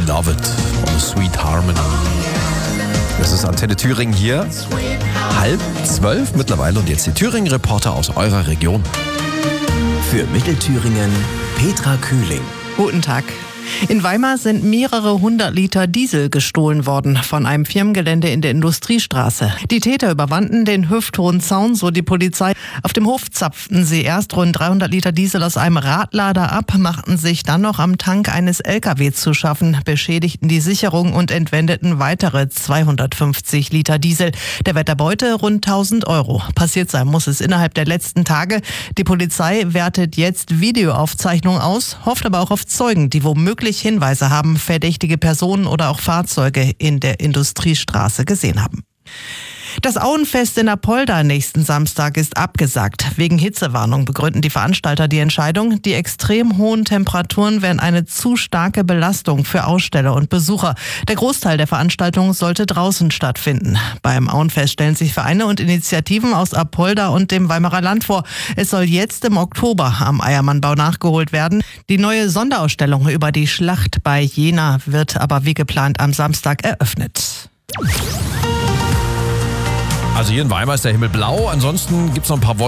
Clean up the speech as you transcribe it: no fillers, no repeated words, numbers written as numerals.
Love It und Sweet Harmony. Das ist Antenne Thüringen hier. 11:30 mittlerweile und jetzt die Thüringen-Reporter aus eurer Region. Für Mittelthüringen Petra Kühling. Guten Tag. In Weimar sind mehrere 100 Liter Diesel gestohlen worden von einem Firmengelände in der Industriestraße. Die Täter überwanden den hüfthohen Zaun, so die Polizei. Auf dem Hof zapften sie erst rund 300 Liter Diesel aus einem Radlader ab, machten sich dann noch am Tank eines LKW zu schaffen, beschädigten die Sicherung und entwendeten weitere 250 Liter Diesel. Der Wert der Beute rund 1.000 Euro. Passiert sein muss es innerhalb der letzten Tage. Die Polizei wertet jetzt Videoaufzeichnungen aus, hofft aber auch auf Zeugen, die womöglich Hinweise haben, verdächtige Personen oder auch Fahrzeuge in der Industriestraße gesehen haben. Das Auenfest in Apolda nächsten Samstag ist abgesagt. Wegen Hitzewarnung begründen die Veranstalter die Entscheidung. Die extrem hohen Temperaturen wären eine zu starke Belastung für Aussteller und Besucher. Der Großteil der Veranstaltung sollte draußen stattfinden. Beim Auenfest stellen sich Vereine und Initiativen aus Apolda und dem Weimarer Land vor. Es soll jetzt im Oktober am Eiermannbau nachgeholt werden. Die neue Sonderausstellung über die Schlacht bei Jena wird aber wie geplant am Samstag eröffnet. Also hier in Weimar ist der Himmel blau, ansonsten gibt es noch ein paar Wolken.